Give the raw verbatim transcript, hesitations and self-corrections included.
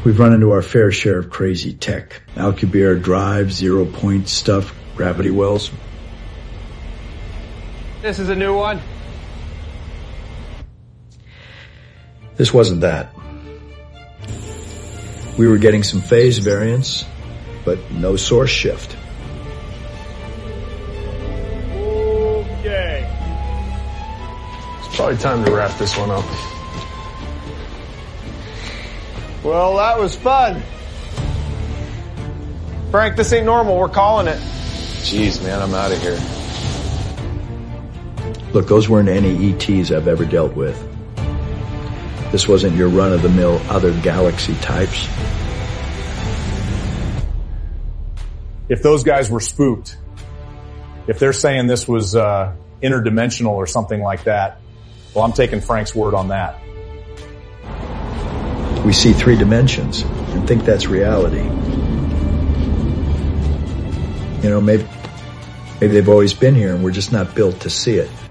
We've run into our fair share of crazy tech. Alcubierre drive, zero-point stuff, gravity wells. This is a new one? This wasn't that. We were getting some phase variance, but no source shift. Okay. It's probably time to wrap this one up. Well, that was fun. Frank, this ain't normal. We're calling it. Jeez, man, I'm out of here. Look, those weren't any E Ts I've ever dealt with. This wasn't your run-of-the-mill other galaxy types. If those guys were spooked, if they're saying this was uh, interdimensional or something like that, well, I'm taking Frank's word on that. We see three dimensions and think that's reality. You know, maybe, maybe they've always been here and we're just not built to see it.